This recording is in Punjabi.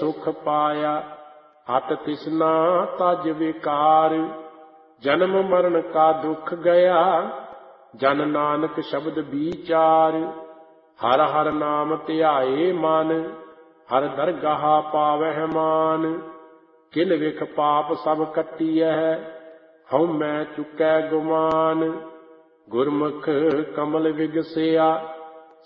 ਸੁਖ ਪਾਇਆ। ਅਤ ਤਿਸਨਾ ਤਜ ਵਿਕਾਰ, ਜਨਮ ਮਰਨ ਕਾ ਦੁਖ ਗਿਆ। ਜਨ ਨਾਨਕ ਸ਼ਬਦ ਵਿਚਾਰ, ਹਰ ਹਰ ਨਾਮ ਧਿਆਏ ਮਨ। ਹਰ ਦਰਗਾਹ ਪਾਵਹਿ ਮਾਨ, ਕਿਲ ਵਿਖ ਪਾਪ ਸਭ ਕੱਟੀਐ। ਹਉਮੈ ਚੁਕੈ ਗੁਮਾਨ, ਗੁਰਮੁਖ ਕਮਲ ਵਿਗਸਿਆ।